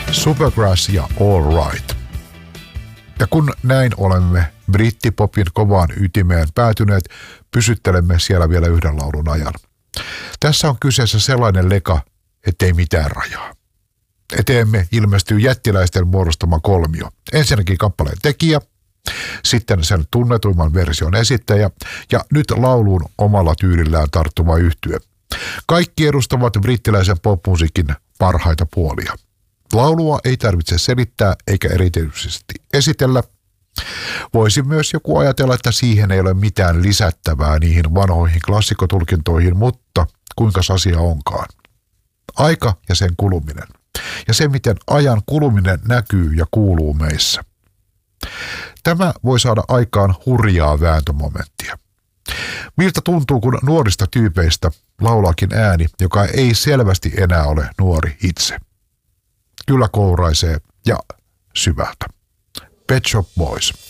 Supergrass ja All Right. Ja kun näin olemme brittipopin kovaan ytimeen päätyneet, pysyttelemme siellä vielä yhden laulun ajan. Tässä on kyseessä sellainen leka, ettei mitään rajaa. Eteemme ilmestyy jättiläisten muodostama kolmio. Ensinnäkin kappaleen tekijä, sitten sen tunnetuimman version esittäjä ja nyt lauluun omalla tyylillään tarttuva yhtye. Kaikki edustavat brittiläisen popmusiikin parhaita puolia. Laulua ei tarvitse selittää eikä erityisesti esitellä. Voisi myös joku ajatella, että siihen ei ole mitään lisättävää niihin vanhoihin klassikotulkintoihin, mutta kuinka asia onkaan? Aika ja sen kuluminen. Ja se, miten ajan kuluminen näkyy ja kuuluu meissä. Tämä voi saada aikaan hurjaa vääntömomenttia. Miltä tuntuu, kun nuorista tyypeistä laulaakin ääni, joka ei selvästi enää ole nuori itse? Kyllä kouraisee ja syvältä. Pet Shop Boys.